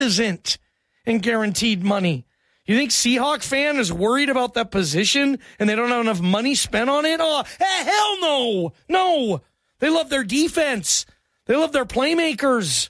isn't in guaranteed money. You think Seahawk fan is worried about that position and they don't have enough money spent on it? Oh, hell no. No. They love their defense. They love their playmakers.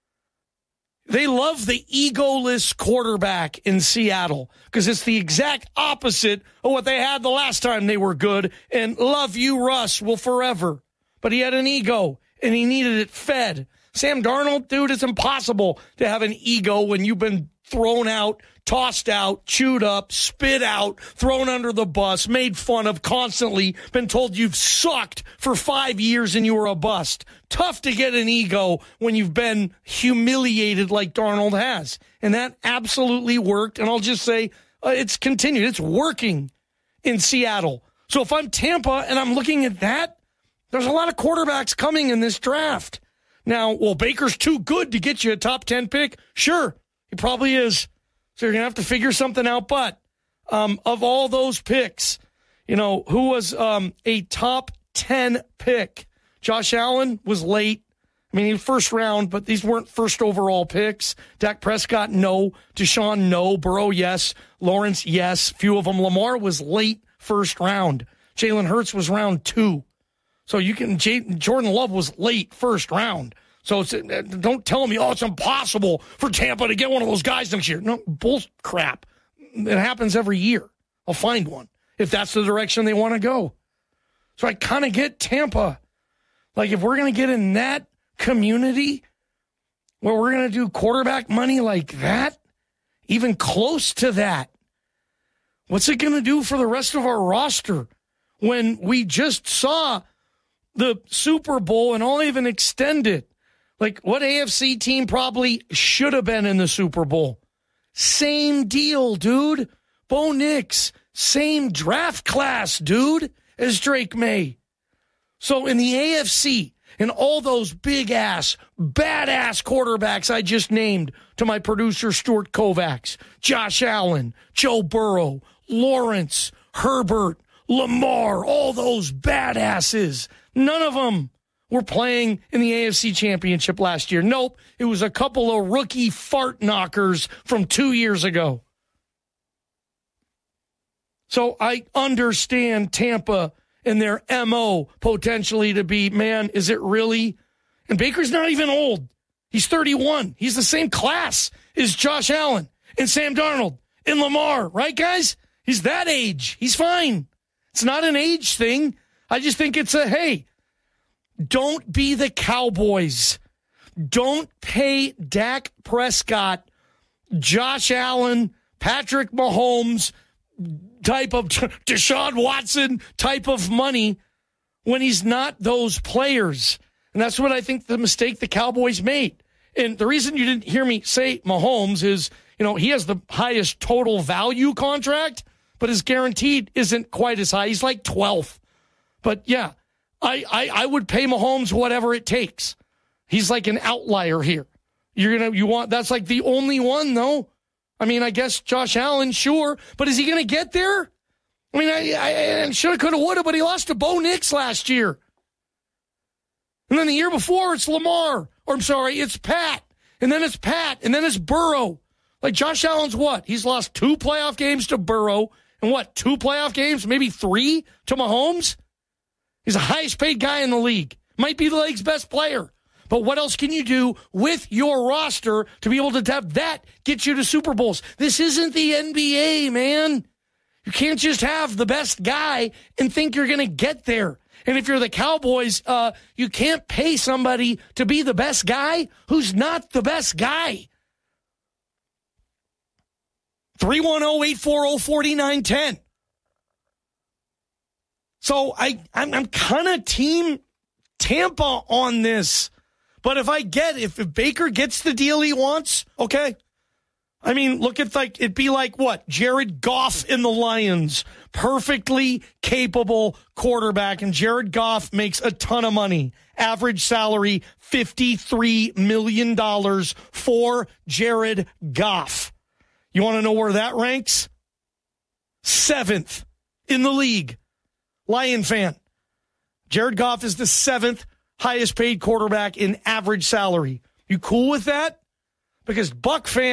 They love the egoless quarterback in Seattle because it's the exact opposite of what they had the last time they were good. And love you, Russ, will forever. But he had an ego and he needed it fed. Sam Darnold, dude, it's impossible to have an ego when you've been thrown out, tossed out, chewed up, spit out, thrown under the bus, made fun of constantly, been told you've sucked for 5 years and you were a bust. Tough to get an ego when you've been humiliated like Darnold has. And that absolutely worked. And I'll just say it's continued. It's working in Seattle. So if I'm Tampa and I'm looking at that, there's a lot of quarterbacks coming in this draft. Now, well, Baker's too good to get you a top 10 pick. Sure, he probably is. So you're going to have to figure something out. But of all those picks, you know, who was a top 10 pick? Josh Allen was late. I mean, he was first round, but these weren't first overall picks. Dak Prescott, no. Deshaun, no. Burrow, yes. Lawrence, yes. Few of them. Lamar was late first round. Jalen Hurts was round 2. So you can, Jordan Love was late first round. So don't tell me, it's impossible for Tampa to get one of those guys next year. No, bull crap. It happens every year. I'll find one if that's the direction they want to go. So I kind of get Tampa. Like if we're going to get in that community where we're going to do quarterback money like that, even close to that, what's it going to do for the rest of our roster when we just saw the Super Bowl and all even extended? Like, what AFC team probably should have been in the Super Bowl? Same deal, dude. Bo Nix, same draft class, dude, as Drake May. So in the AFC, and all those big-ass, badass quarterbacks I just named to my producer, Stuart Kovacs, Josh Allen, Joe Burrow, Lawrence, Herbert, Lamar, all those badasses, none of them were playing in the AFC Championship last year. Nope, it was a couple of rookie fart knockers from 2 years ago. So I understand Tampa and their MO potentially to be, man, is it really? And Baker's not even old. He's 31. He's the same class as Josh Allen and Sam Darnold and Lamar, right, guys? He's that age. He's fine. It's not an age thing. I just think it's a, hey, don't be the Cowboys. Don't pay Dak Prescott, Josh Allen, Patrick Mahomes type of Deshaun Watson type of money when he's not those players. And that's what I think the mistake the Cowboys made. And the reason you didn't hear me say Mahomes is, you know, he has the highest total value contract, but his guaranteed isn't quite as high. He's like 12th. But yeah, I would pay Mahomes whatever it takes. He's like an outlier here. That's like the only one though. I mean, I guess Josh Allen, sure, but is he going to get there? I mean, I shoulda, coulda, woulda, but he lost to Bo Nix last year. And then the year before, it's Lamar. Or I'm sorry, it's Pat. And then it's Pat. And then it's Burrow. Like Josh Allen's what? He's lost 2 playoff games to Burrow. And what, 2 playoff games? Maybe 3 to Mahomes? He's the highest paid guy in the league. Might be the league's best player. But what else can you do with your roster to be able to have that get you to Super Bowls? This isn't the NBA, man. You can't just have the best guy and think you're going to get there. And if you're the Cowboys, you can't pay somebody to be the best guy who's not the best guy. 310-840-4910. So I'm kind of team Tampa on this. But if Baker gets the deal he wants, okay. I mean, look at it'd be like what? Jared Goff in the Lions. Perfectly capable quarterback. And Jared Goff makes a ton of money. Average salary, $53 million for Jared Goff. You want to know where that ranks? 7th in the league. Lion fan. Jared Goff is the 7th highest paid quarterback in average salary. You cool with that? because Buck fans